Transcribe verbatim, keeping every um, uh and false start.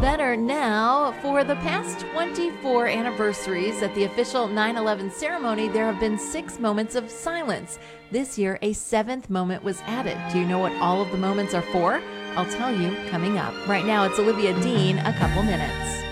better now. For the past twenty-four anniversaries at the official nine eleven ceremony, there have been six moments of silence. This year, a seventh moment was added. Do you know what all of the moments are for? I'll tell you coming up. Right now, it's Olivia Dean, A Couple Minutes.